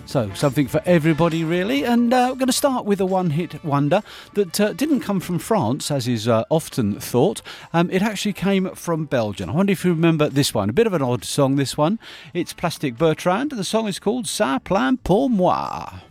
So, something for everybody, really. And we're going to start with a one-hit wonder that didn't come from France, as is often thought. It actually came from Belgium. I wonder if you remember this one. A bit of an odd song, this one. It's Plastic Bertrand. The song is called Ça plane pour moi.